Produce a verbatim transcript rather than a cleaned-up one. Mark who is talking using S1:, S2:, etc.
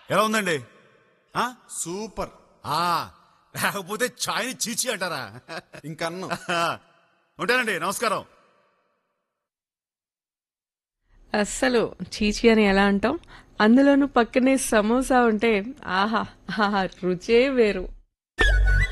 S1: ఎలా ఉందండి? ఆ?
S2: సూపర్.
S1: ఆ, లేకపోతే ఛాయ్ని చీచి అంటారా?
S2: ఇంకన్ను.
S1: ఉంటానండి, నమస్కారం.
S3: అస్సలు చీచి అని ఎలా అంటాం? అందులోనూ పక్కనే సమోసా ఉంటే ఆహా ఆహా రుచే వేరు.